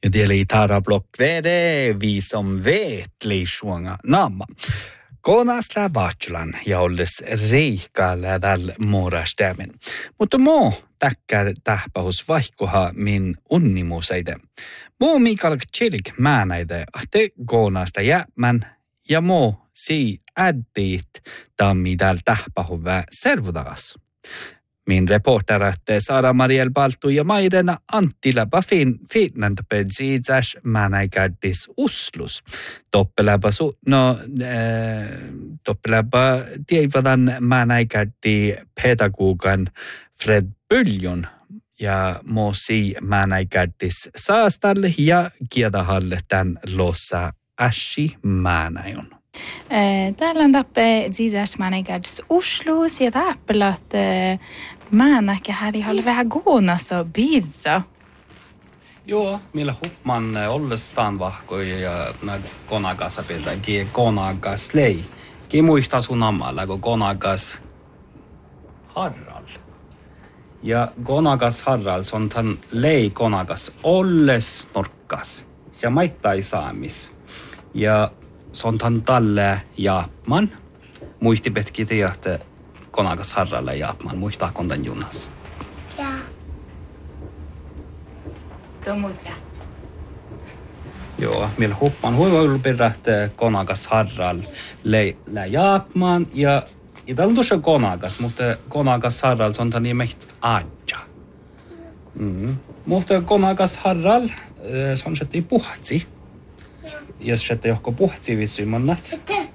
Ja tieli tara block VD, vi som vet leisuanga namma. Konasla vaatsulan ja olles reikkaalla täl muorastämin. Mutta muu täkkär tähpähus vaihkoha min unnimuseide. Muu Mikael Chilik määnäide ahte konasta jäämän ja muu si äddiit tammi täl tähpähuvä servudagas. Min reporterätte Sara Mariel Baltu ja Mairena Anttila Bafin finnantapedsiitsas määnäikärdis Uslus. Toppelaba tievadan määnäikärdi pedagogan Fred Pyljun ja moosi määnäikärdis saastalle ja kiedahalle tän lossa ässi määnäjun. Täällä on tappe zisäs määnäikärdis Uslus ja täppelat määnäkä häri halle vähän goonassa birra. Joo, millä hupman ollestaan vahkoi ja konagassa piltä gie konagas lei. Gie muistaa sun ammalla, kun konagas harral. Ja konagas harral on tämän lei konagas olles norkkas ja maittai saamis. Ja se on tämän talle Jaapman. Muisti petki tiedä, konagas harralle Jaapman. Muistaa kontan junnas. Ja. Tuo muistaa. Joo, millä huppan huivuilupirrähte konagas harral lä Jaapman. Ja täällä on tuossa konagas, mutta konagas harral on tämän nimeht Adja. Mutta konagas harral, se on sitten puhtsi. Jos sitten johko puhtsi vissy monnat.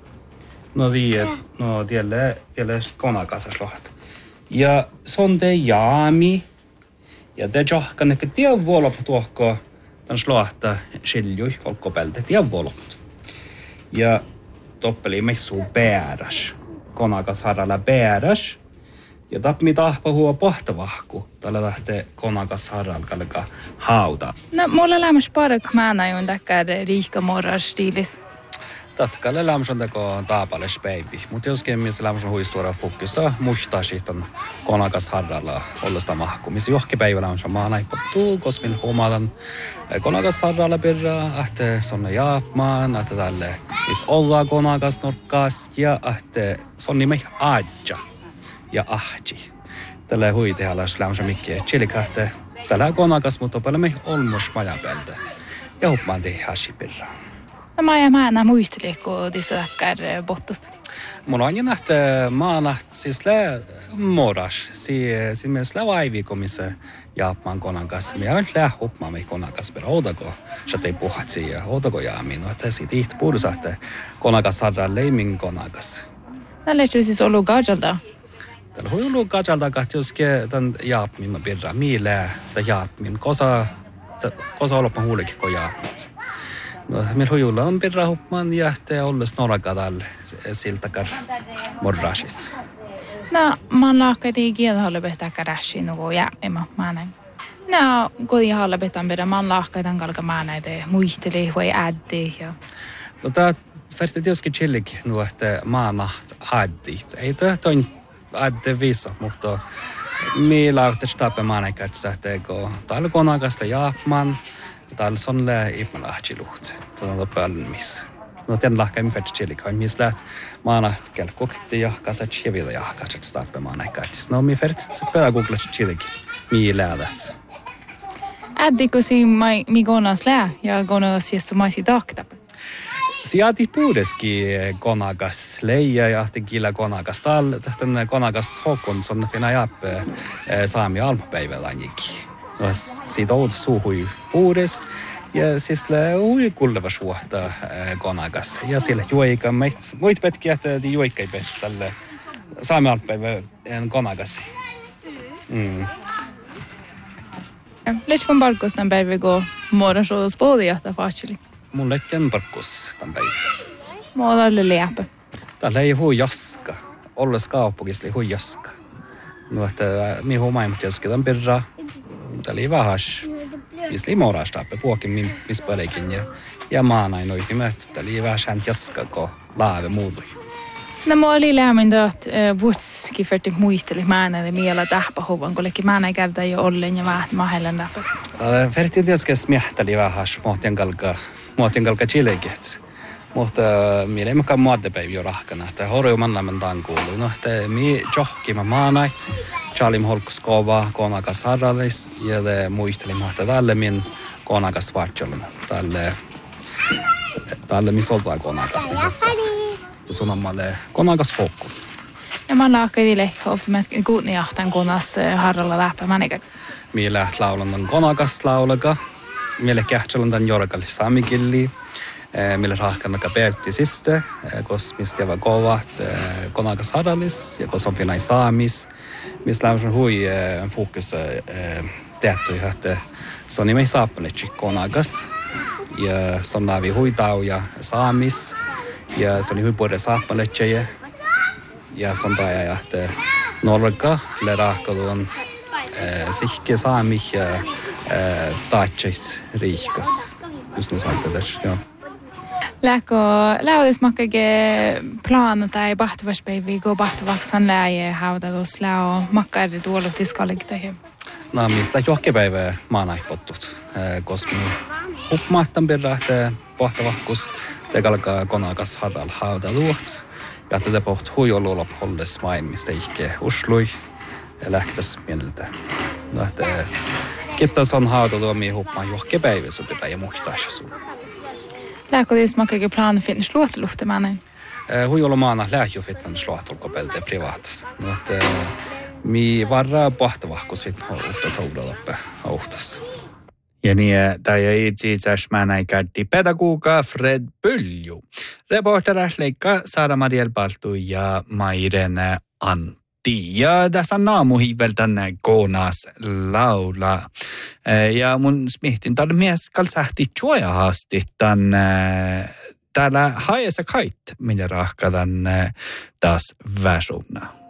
No tielle konakasas lohat. Ja se on te jaami. Ja te johkan ehkä tien vuolop tuohko tämän slohta siljui olkopeltä tien vuolop. Ja toppeli messuu pääräs. Konakas harralla pääräs. Ja tapmi tahpa huo pohtavahku. Tällä lähtee konakas harralla kalka hauta. No, mulla lämmäs parak määnäjun täkkär riikka morras stiilis. Tatkalle lämmäsön teko taapales päivi. Mutta jos kemmissä lämmäsön huistuora fokussa muistaa sitten konakas harralla ollesta mahku. Missä johkipäivä lämmäsön maa näippattuu, kosmin huomaadan konakas harralla perra, ahte sonne Jaapmaan, ahte tälle missä ollaan konakas norkkas ja ahte sonni mei Adja ja Ahji. Tällä huitehalas lämmäsön mikkiä chilikahte. Tällä konakas, mutta paljon mei olmos majapeltä. Ja huppaan tehäsi perra. No mä enää muisteli, kun tässä täkkär bottut. Mulla on nähty maanaht siis moras. Siinä mielessä vaivikomissa Jaapman konakas. Mä en huppaa mei konakas perä. Ootako satei puhatsi ja ootako jaamin. No, että siitä ihti puhudusa, että konakas saadaan leimin konakas. Tällä ei siis ollut gajalta. Tällä on ollut gajalta, että jos tämän Jaapmin pirra miilää, että Jaapmin kosa oloppa huulikin kuin Jaapmats. No, meillä hujulla on pirra huppaan ja te olles norakadal siltakar morrasis. No, mä laakkaiti kieltä halle pehtää kärässiin nuku jäämä määnäin. No, kodi halle pehtään perä, mä laakkaitan kalka määnäitä muisteli hui äddi ja... No, tää färti tietysti chillik nu, että maanaht äddit. Ei tää toin äddi viisa, mutta meillä on tästä maanaikätsä, että täällä konakasta Jaapman. Täällä on ipmalahtiluht. Se on paljon missä. No tän lahkaimin färti chillik, hän missä läht maanaht kell kokti ja kasat chivilla ja kasat stappe maanaikätsä. No mi färti pedagoglat chillik, mi lähdät. Äddikö siinä mi konas lää ja konas jessa maisi takta? Sieltä puudeskin konakas leija ja killä konakas täällä. Tähtän konakas hokon on fina jappe saami almapäivällä ainakin. No siitä on suuhui puudes ja siis hui kullevas vuotta konakas. Ja siellä juoika voit petkiä, että juoika ei pet tälle saami almapäivä konakas. Leitskon parkos tämän päivä, kun muodostus puolijohtaa fatsili? Mun leitjan parkos tämän päivä. Mulla oli läppä. Täällä ei hui jaska. Olles kauppukissa ei hui jaska. No, että mi huomaimat jaska tämän perra. Täällä ei vähäs. Missä ei morastaappe puokin missä pelikin. Ja maanain oikein, että täällä ei vähäs hän jaska, kun laave muutui. No mä olin lämmin tuot vutski fyrti muisteli määnä miellä tähpähuvan, kollekin määnä kertaa jo ollen ja vähän mahellen täpä. Färti tietysti smiehteli vähän muotin kalka chilegets. Mutta minä emme kai muotepäivä jo rahkana, että horju mannamen tämän kuului. No, että minä johkimme maanait, tjaalim holkuskova konakas harrallis ja muistelin, että tälle min konakas vartjolun. Tälle min soltaa konakas min hukkas. Ja sunammalle konakas hokku. Ja mä laakkaidi lehkä ofta med kuutniahtan konas harralla läppä mänikäks. Minä läht laulan tämän konakas laulaga. Minä kähtsälän tämän jorkalli saamikilli. Millä rahkannaka päätti siste, koska mistä jävä kovat konakas harallis ja koska on finai saamis. Mistä lämmin hui fokus tehtyi, että se on nimei saappaletsi konakas. Ja se on lävi huitau ja saamis. Ja se on hui puhuta saappaletsi. Ja se on taja, että Norga le rahkadu on sihke saami ja taatseits riikas. Just nu sagt det, ja. Läudis makkage plana tai bahtavaspäivi go bahtavaksan läje haudatus läo makkari tuoluttis kalliktehi. No mistä johkepäivä maanaihpottut, koska uppmahtan birrahte bahtavakkus tekalka konakas harral haudaluot. Ja tätä poht huijoluolop holles main, mistä ihke uslui ja lähtäs mieleltä. No että kittas on haudaluomi uppmaan johkepäivä sopira ja muhtaisi sun. Lähkodis makkage plana finnes luotteluhtemäänen? Huijolumaana lähjö fitness luottolkopelte privaatasta. No että mi varraa pahtavahkus fitness ofta toudalappe ohtas. Ja niin, tämä itse määnäikätti pedagoga Fred Pylju. Reporteras leikka Sara Mariel Paltu ja Mairene Antti. Ja tässä on naamuhivel tänne koonas laula. Ja mun smihtin täällä mies kalsahti tjuojahaasti tänne täällä haajassa kait, minä rahkadan taas väsumna.